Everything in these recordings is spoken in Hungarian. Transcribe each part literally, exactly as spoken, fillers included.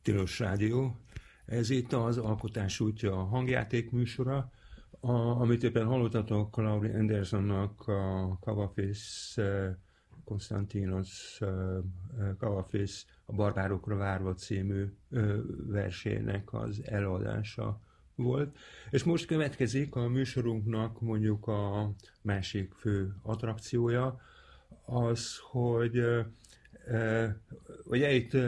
Tilos Rádió. Ez itt az Alkotás útja a hangjáték műsora, a, amit éppen hallottatok Laurie Andersonnak a Cavafish, Konstantinos Cavafish a Barbárokra várva című versének az előadása volt. És most következik a műsorunknak mondjuk a másik fő attrakciója, az, hogy ugye itt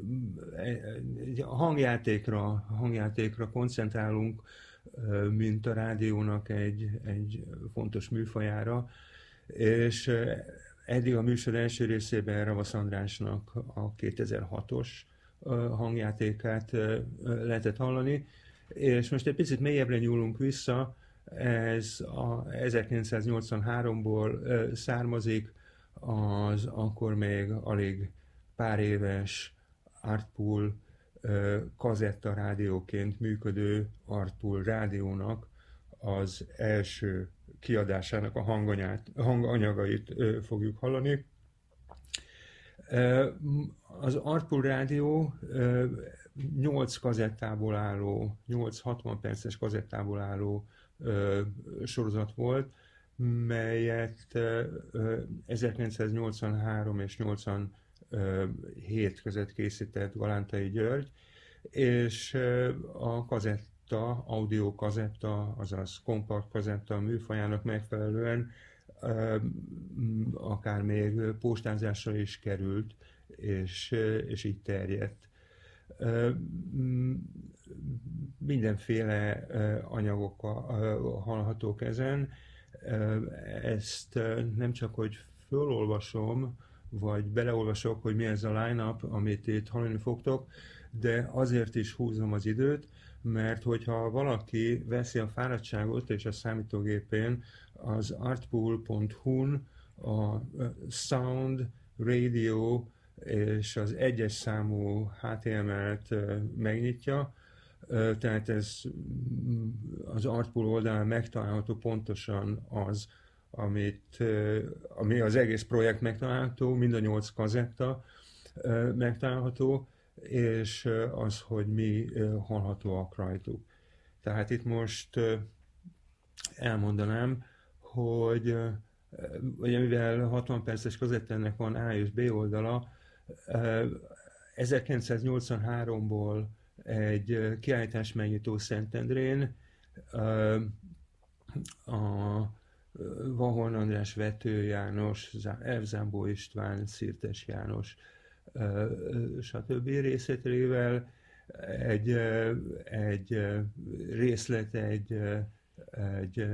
a hangjátékra, hangjátékra koncentrálunk, mint a rádiónak egy, egy fontos műfajára, és eddig a műsor első részében Ravasz Andrásnak a kétezer-hatos hangjátékát lehetett hallani, és most egy picit mélyebbre nyúlunk vissza, ez a ezerkilencszáznyolcvanháromból származik, az akkor még alig pár éves Artpool kazetta rádióként működő Artpool rádiónak az első kiadásának a hanganyát, hanganyagait fogjuk hallani. Az Artpool rádió nyolc kazettából álló, nyolc hatvan perces kazettából álló sorozat volt, melyet ezerkilencszáznyolcvanhárom és nyolcvanhét között készített Galántai György, és a kazetta, audio kazetta, azaz kompakt kazetta műfajának megfelelően akár még postázásra is került, és, és így terjedt. Mindenféle anyagok hallhatók ezen. Ezt nem csak, hogy fölolvasom, vagy beleolvasok, hogy mi ez a line-up, amit itt hallani fogtok, de azért is húzom az időt, mert hogyha valaki veszi a fáradtságot és a számítógépén az artpool pont hu-n a Sound, Radio és az egyes számú há té em el-t megnyitja, tehát ez az Artpool oldalán megtalálható pontosan az, amit, ami az egész projekt megtalálható, mind a nyolc kazetta megtalálható, és az, hogy mi hallhatóak rajtuk. Tehát itt most elmondanám, hogy ugye mivel hatvan perces kazettának van A és B oldala, ezerkilencszáznyolcvanháromból egy kiállítás megnyitó Szentendrén a Vahorn András, Vető János, Elfzámbó István, Szirtes János, stb. Részletével egy, egy részlet, egy, egy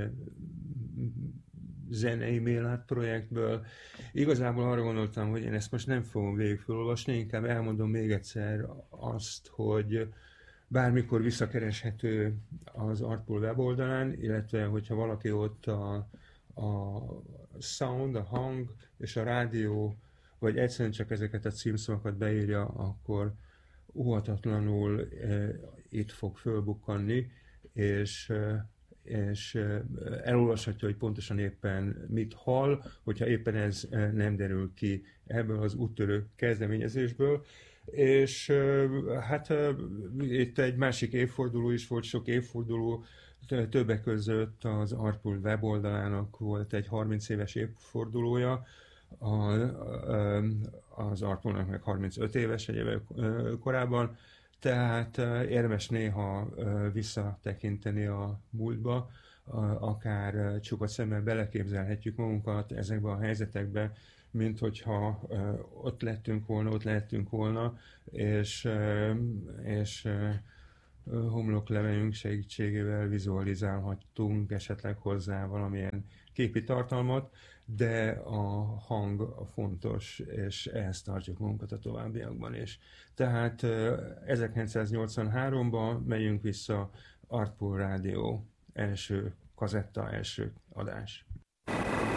zenei mailát projektből. Igazából arra gondoltam, hogy én ezt most nem fogom végig felolvasni, inkább elmondom még egyszer azt, hogy bármikor visszakereshető az Artpool weboldalán, illetve hogyha valaki ott a, a sound, a hang és a rádió, vagy egyszerűen csak ezeket a címszavakat beírja, akkor óhatatlanul e, itt fog fölbukkanni, és és elolvashatja, hogy pontosan éppen mit hall, hogyha éppen ez nem derül ki ebből az úttörő kezdeményezésből. És hát itt egy másik évforduló is volt, sok évforduló, többek között az Artpool weboldalának volt egy harminc éves évfordulója, az Artpoolnak meg harmincöt éves egy évvel korábban, tehát érdemes néha visszatekinteni a múltba, akár csupadt szemmel beleképzelhetjük magunkat ezekbe a helyzetekbe, mint hogyha ott lettünk volna, ott lehettünk volna, és, és homloklevelünk segítségével vizualizálhattunk esetleg hozzá valamilyen képi tartalmat, de a hang a fontos, és ehhez tartjuk magunkat a továbbiakban is. Tehát ezerkilencszáznyolcvanháromban megyünk vissza, Artpool Rádió első kazetta, első adás.